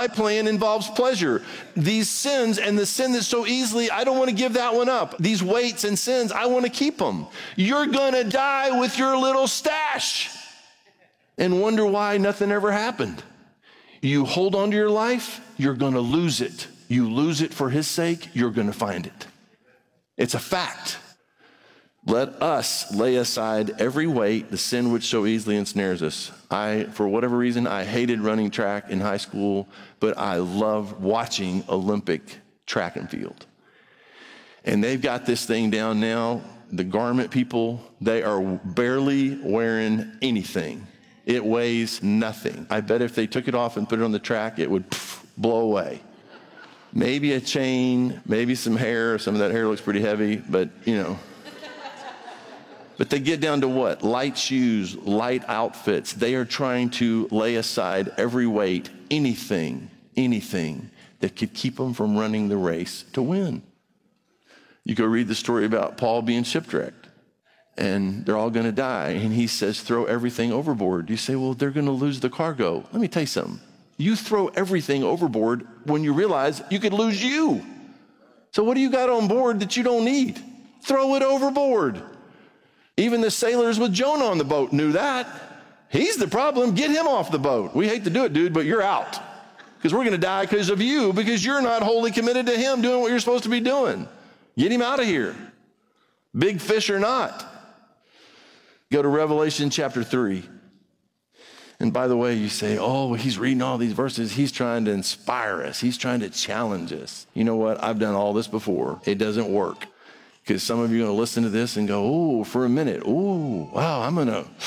My plan involves pleasure. These sins and the sin that so easily, I don't want to give that one up. These weights and sins, I want to keep them. You're going to die with your little stash and wonder why nothing ever happened. You hold on to your life, you're going to lose it. You lose it for his sake, you're going to find it. It's a fact. Let us lay aside every weight, the sin which so easily ensnares us. For whatever reason, I hated running track in high school, but I love watching Olympic track and field. And they've got this thing down now. The garment people, they are barely wearing anything. It weighs nothing. I bet if they took it off and put it on the track, it would blow away. Maybe a chain, maybe some hair. Some of that hair looks pretty heavy, but But they get down to what? Light shoes, light outfits. They are trying to lay aside every weight, anything that could keep them from running the race to win. You go read the story about Paul being shipwrecked, and they're all going to die. And he says, throw everything overboard. You say, well, they're going to lose the cargo. Let me tell you something. You throw everything overboard when you realize you could lose you. So what do you got on board that you don't need? Throw it overboard. Even the sailors with Jonah on the boat knew that. He's the problem. Get him off the boat. We hate to do it, dude, but you're out. Because we're going to die because of you, because you're not wholly committed to him doing what you're supposed to be doing. Get him out of here. Big fish or not. Go to Revelation chapter 3. And by the way, you say, oh, he's reading all these verses. He's trying to inspire us. He's trying to challenge us. You know what? I've done all this before. It doesn't work. Because some of you are going to listen to this and go, oh, for a minute. Oh, wow, I'm going to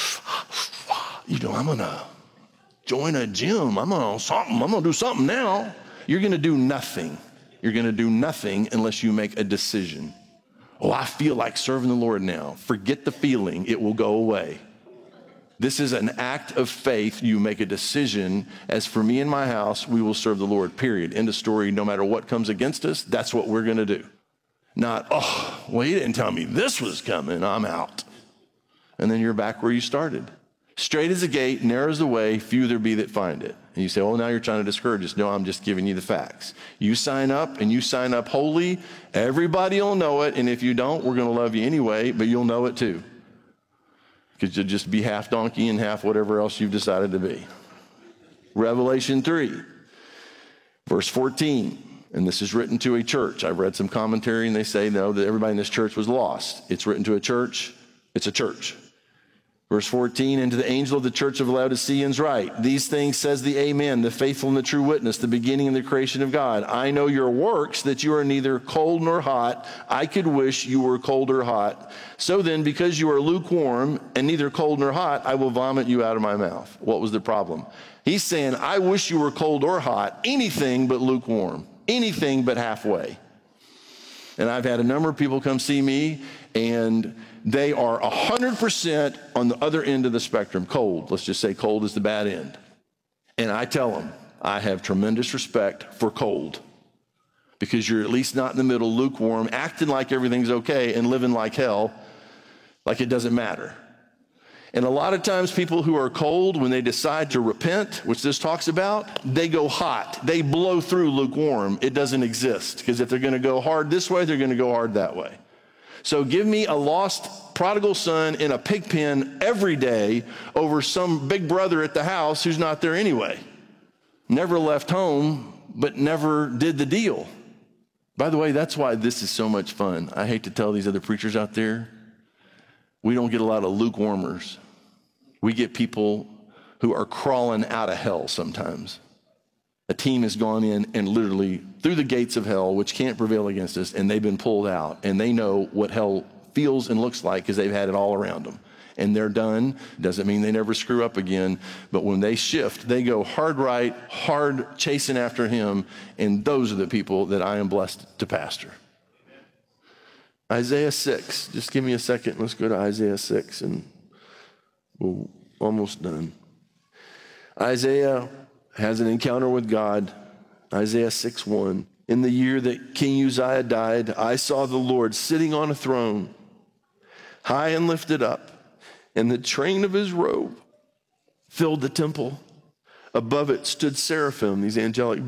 join a gym. I'm going to do something now. You're going to do nothing. You're going to do nothing unless you make a decision. Oh, I feel like serving the Lord now. Forget the feeling. It will go away. This is an act of faith. You make a decision. As for me and my house, we will serve the Lord, period. End of story. No matter what comes against us, that's what we're going to do. Not, oh, well, he didn't tell me this was coming. I'm out. And then you're back where you started. Straight is the gate, narrow is the way, few there be that find it. And you say, oh, now you're trying to discourage us. No, I'm just giving you the facts. You sign up, and you sign up wholly. Everybody will know it. And if you don't, we're going to love you anyway, but you'll know it too. Because you'll just be half donkey and half whatever else you've decided to be. Revelation 3, verse 14. And this is written to a church. I've read some commentary, and they say, no, that everybody in this church was lost. It's written to a church. It's a church. Verse 14, and to the angel of the church of Laodiceans write, these things says the Amen, the faithful and the true witness, the beginning and the creation of God. I know your works, that you are neither cold nor hot. I could wish you were cold or hot. So then, because you are lukewarm and neither cold nor hot, I will vomit you out of my mouth. What was the problem? He's saying, I wish you were cold or hot, anything but lukewarm, anything but halfway. And I've had a number of people come see me, and they are 100% on the other end of the spectrum, cold. Let's just say cold is the bad end. And I tell them, I have tremendous respect for cold, because you're at least not in the middle, lukewarm, acting like everything's okay and living like hell, like it doesn't matter. And a lot of times people who are cold, when they decide to repent, which this talks about, they go hot. They blow through lukewarm. It doesn't exist, because if they're going to go hard this way, they're going to go hard that way. So give me a lost prodigal son in a pig pen every day over some big brother at the house who's not there anyway. Never left home, but never did the deal. By the way, that's why this is so much fun. I hate to tell these other preachers out there, we don't get a lot of lukewarmers. We get people who are crawling out of hell sometimes. A team has gone in and literally through the gates of hell, which can't prevail against us, and they've been pulled out, and they know what hell feels and looks like because they've had it all around them. And they're done. Doesn't mean they never screw up again, but when they shift, they go hard right, hard chasing after him, and those are the people that I am blessed to pastor. Isaiah 6. Just give me a second. Let's go to Isaiah 6, and we're almost done. Isaiah has an encounter with God. Isaiah 6:1. In the year that King Uzziah died, I saw the Lord sitting on a throne, high and lifted up, and the train of his robe filled the temple. Above it stood seraphim, these angelic